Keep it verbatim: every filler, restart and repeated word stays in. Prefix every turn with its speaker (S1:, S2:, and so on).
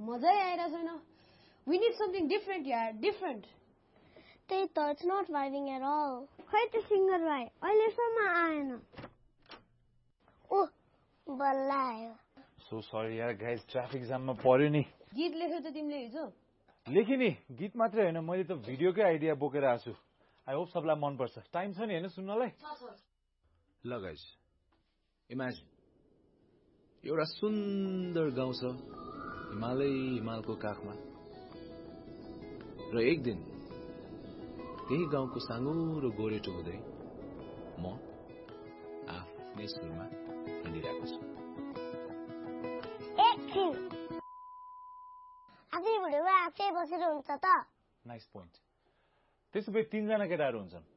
S1: मजै आइरहेको छैन we need something different यार different
S2: त्यही त it's not vibing at all खै त सिंगर भाइ अहिलेसम्म आएन ओ बल्ल आयो
S3: so sorry यार guys ट्राफिक जाममा पर्यो नि
S1: गीत लेख्यौ त तिमीले हिजो
S3: लेखि नि गीत मात्रै हैन मैले त भिडियोकै आइडिया बोकेर आछु आई होप सबलाई मन पर्छ टाइम छ नि हैन सुन्नलाई
S4: ल गाइस इमेजिन एउटा सुन्दर गाउँ छ हिमालय हिमालको काखमा र एक दिन त्यही गाउँको साँगुरो गोरेटो हुँदै म आफ्नै सुरमा हिँडिरहेको छु
S2: एकछिन आफै बुढेमा आफै बसेर हुन्छ त
S3: नाइस पोइन्ट त्यसो भए तीनजना केटाहरू हुन्छन्